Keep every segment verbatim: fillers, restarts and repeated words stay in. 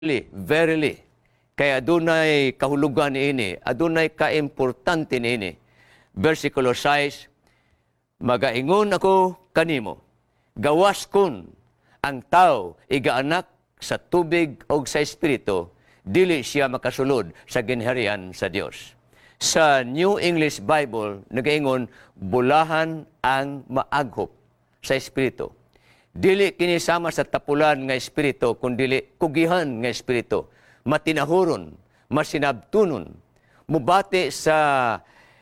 verily, kaya adunay kahulugan ini, adunay kaimportante ini. Versikulo six, magaingon ako kanimo, gawas kun ang tao igaanak sa tubig o sa espiritu, dili siya makasulod sa ginharian sa Dios. Sa New English Bible, nagaingon, bulahan ang maaghop sa espiritu. Dili kinisama sa tapulan nga espiritu, kundi kugihan nga espiritu. Matinahuron, masinabtunon, mubati sa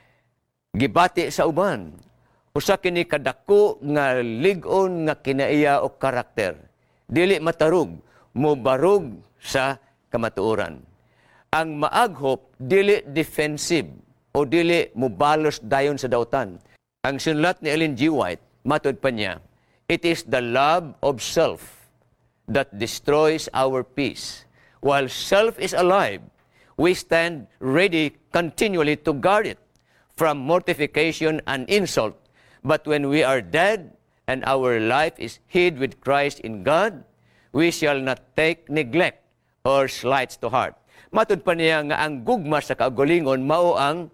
gibati sa uban. Usa kini kadako nga lig-on nga kinaiya o karakter. Dili matarug, mubarog sa kamatuoran. Ang maaghop dili defensive o dili mubalos dayon sa dautan. Ang sinlat ni Ellen G. White, matud pa niya, it is the love of self that destroys our peace. While self is alive, we stand ready continually to guard it from mortification and insult. But when we are dead and our life is hid with Christ in God, we shall not take neglect or slights to heart. Matud pa niya nga ang gugma sa kaugalingon mao ang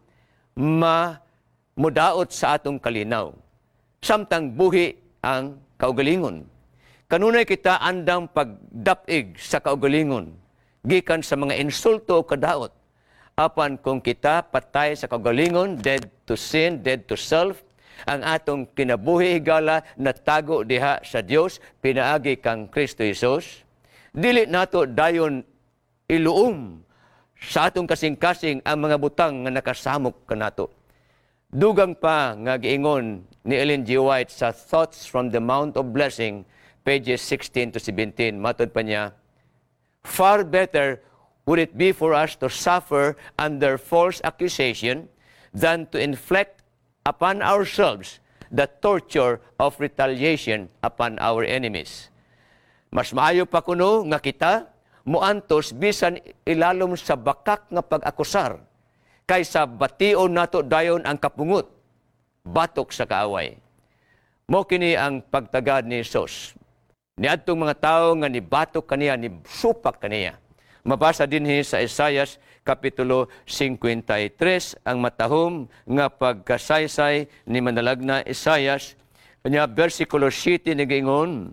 mamudaot sa atong kalinaw. Samtang buhi ang kaugalingon. Kanunay kita andang pagdapig sa kaugalingon, gikan sa mga insulto o kadaot. Apan kung kita patay sa kaugalingon, dead to sin, dead to self, ang atong kinabuhi higala natago diha sa Dios, pinaagi kang Kristo Jesus, dili nato dayon iluom sa atong kasing-kasing ang mga butang nga nakasamok kanato. Dugang pa nga giingon ni Ellen G. White sa Thoughts from the Mount of Blessing, pages sixteen to seventeen, matod pa niya, far better would it be for us to suffer under false accusation than to inflict upon ourselves the torture of retaliation upon our enemies. Mas maayo pa kuno nga kita muantos bisan ilalom sa bakak nga pag-akusar kaysa bation nato dayon ang kapungot, batok sa kaaway. Mo kini ang pagtagad ni Jesus. Niadtong mga tao nga ni batok kaniya, ni supak kaniya. Mabasa dinhi sa Isaiah kapitulo fifty-three ang matahom nga pagkasaysay ni manalagna Isaiah, kanya versikulo seven nigingon,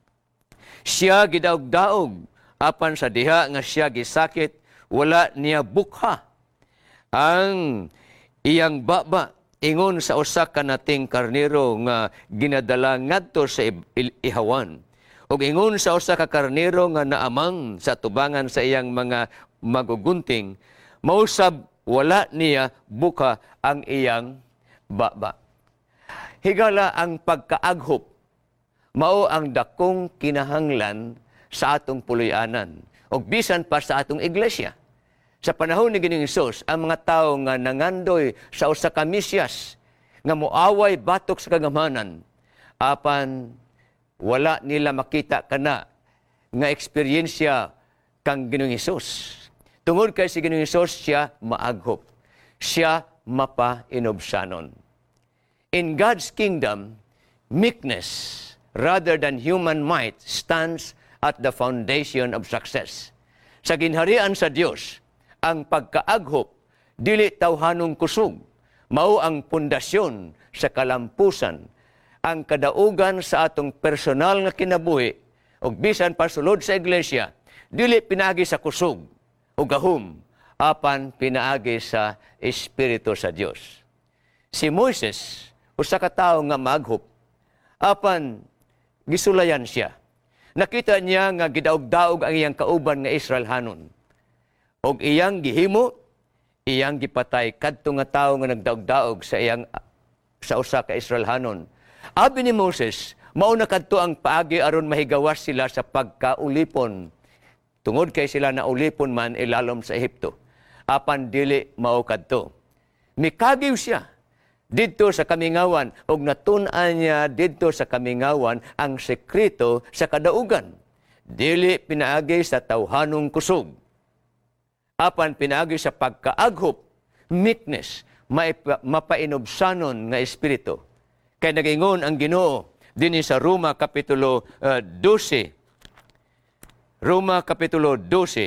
siya gidaog-daog apan sa diha nga siya gisakit, wala niya bukha. Ang iyang baba, ingon sa usa ka nating karnero nga ginadala ngadto sa ihawan. O ingon sa usa ka karnero nga naamang sa tubangan sa iyang mga magugunting, mausab wala niya bukha ang iyang baba. Higala ang pagkaaghop, mao ang dakong kinahanglan sa atong puloy-anan o bisan pa sa atong iglesia. Sa panahon ni Ginoong Hesus, ang mga tao nga nangandoy sa usa ka misyas nga moaway batok sa kagamanan, apan wala nila makita kana nga eksperyensya kang Ginoong Hesus. Tungod kay si Ginoong Hesus, siya maaghop, siya mapainobsanon. In God's kingdom, meekness rather than human might stands at the foundation of success. Sa ginharian sa Dios, ang pagkaaghop dili tawhanong kusog, mao ang pundasyon sa kalampusan. Ang kadaugan sa atong personal nga kinabuhi ug bisan pa sulod sa iglesia, dili pinaagi sa kusog o gahom, apan pinaagi sa espiritu sa Dios. Si Moises, usa ka tawo nga maaghop, apan gisulayan siya. Nakita niya nga gidaog-daog ang iyang kauban nga Israelhanon. Og iyang gihimo, iyang gipatay kadto nga tawo nga nagdaog-daog sa iyang sa usa ka Israelhanon. Abi ni Moses, mao na kadto ang paagi aron mahigawas sila sa pagkaulipon. Tungod kay sila na ulipon man ilalom sa Ehipto. Apan dili mao kadto. Mikagiw siya didto sa kamingawan ug natun-an niya didto sa kamingawan ang sekreto sa kadaugan. Dili pinaagi sa tawhanong kusog, apan pinaagi sa pagkaaghop, meekness, mapainobsanon nga espiritu. Kay nagingon ang Ginoo dinhi sa Roma kapitulo uh, twelve Roma Kapitulo twelve,